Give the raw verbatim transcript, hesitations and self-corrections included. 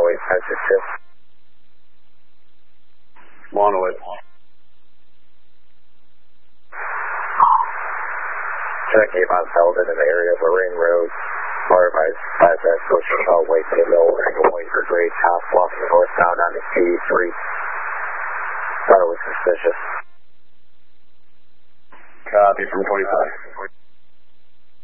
eight five six two. Monolith. Check Avon Selden in the area of Lorraine Road. Followed by five X pushing all way to the middle, angle wait for grade top, walking northbound on the T three. Thought it was suspicious. Copy from twenty-five.